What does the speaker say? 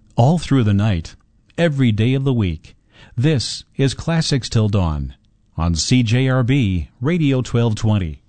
all through the night, every day of the week. This is Classics Till Dawn on CJRB Radio 1220.